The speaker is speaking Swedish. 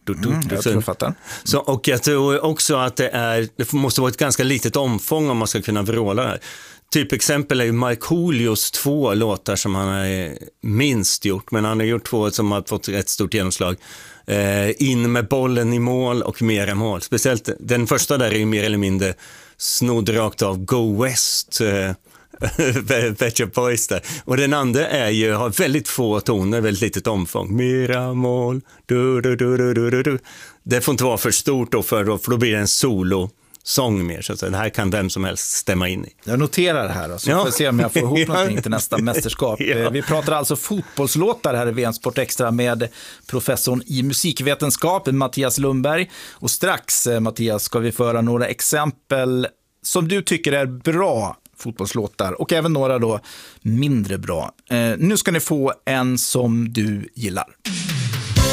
Jag tror jag fattar. Så, och jag tror också att det måste vara ett ganska litet omfång om man ska kunna vråla här. Typexempel är ju Markoolios 2 låtar som han har minst gjort, men han har gjort 2 som har fått ett stort genomslag. In med bollen i mål och mera mål. Speciellt den första där är ju mer eller mindre snodd rakt av Go West, Pet Shop Boys där. Och den andra har väldigt få toner, väldigt litet omfång. Mera mål, du. Det får inte vara för stort då, för då blir det en solo-sång mer. Så att det här kan vem som helst stämma in i. Jag noterar det här, så får jag se om jag får ihop någonting till nästa mästerskap. Vi pratar alltså fotbollslåtar här i VM Sport Extra med professorn i musikvetenskap Mattias Lundberg. Och strax, Mattias, ska vi föra några exempel som du tycker är bra fotbollslåtar och även några då mindre bra. Nu ska ni få en som du gillar.